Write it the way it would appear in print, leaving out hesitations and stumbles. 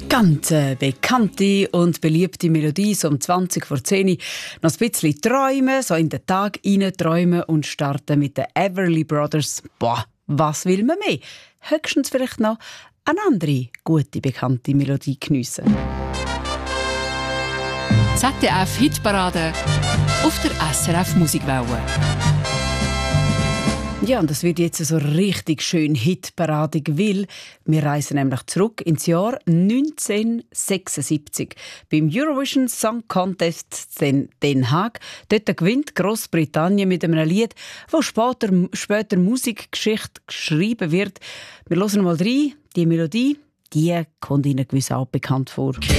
Ganz bekannte und beliebte Melodie, so um 20 vor 10 noch ein bisschen träumen, so in den Tag träumen und starten mit den Everly Brothers. Boah, was will man mehr? Höchstens vielleicht noch eine andere gute, bekannte Melodie geniessen. ZDF-Hitparade auf der SRF Musikwelle. Ja, und das wird jetzt so richtig schön hitparadig, weil wir reisen nämlich zurück ins Jahr 1976. Beim Eurovision Song Contest in Den Haag. Dort gewinnt Großbritannien mit einem Lied, wo später Musikgeschichte geschrieben wird. Wir hören mal rein. Die Melodie, die kommt Ihnen gewiss auch bekannt vor.